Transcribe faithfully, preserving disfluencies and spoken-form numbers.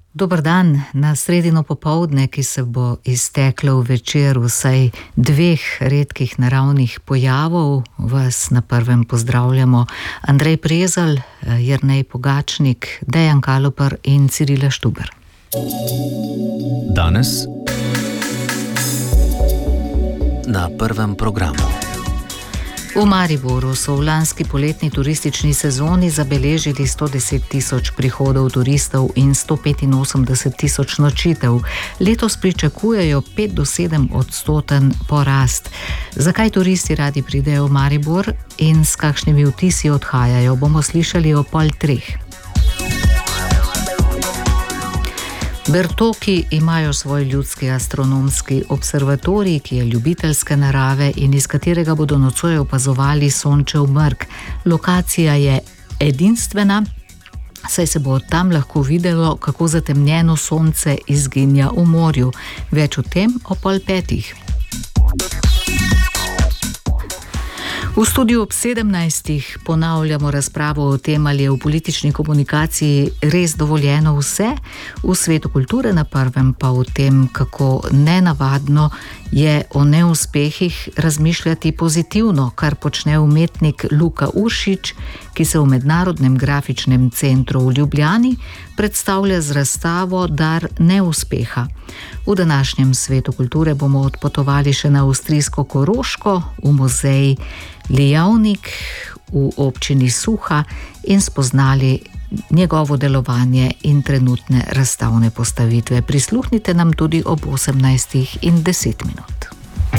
Dober dan, na sredino popoldne, ki se bo izteklo v večer vsaj dveh redkih naravnih pojavov, vas na prvem pozdravljamo Andrej Prezelj, Jernej Pogačnik, Dejan Kaloper in Cirila Štuber. Danes na prvem programu. V Mariboru so v lanski poletni turistični sezoni zabeležili sto deset tisoč prihodov turistov in sto petinosemdeset tisoč nočitev. Letos pričakujejo pet do sedem odstoten porast. Zakaj turisti radi pridejo v Maribor in s kakšnimi vtisi odhajajo, bomo slišali o pol treh. Bertoki imajo svoj ljudski astronomski observatorij, ki je ljubiteljske narave in iz katerega bodo nocoj opazovali Sončev mrk. Lokacija je edinstvena, saj se bo tam lahko videlo, kako zatemnjeno sonce izginja v morju. Več o tem o pol petih. V studiu ob sedemnajstih ponavljamo razpravo o tem, ali je v politični komunikaciji res dovoljeno vse, v svetu kulture na prvem pa o tem, kako nenavadno je o neuspehih razmišljati pozitivno, kar počne umetnik Luka Uršič, ki se v Mednarodnem grafičnem centru v Ljubljani predstavlja z razstavo Dar neuspeha. V današnjem svetu kulture bomo odpotovali še na avstrijsko Koroško, v muzej Lijavnik v občini Suha in spoznali njegovo delovanje in trenutne razstavne postavitve. Prisluhnite nam tudi ob osemnajstih in deset minut.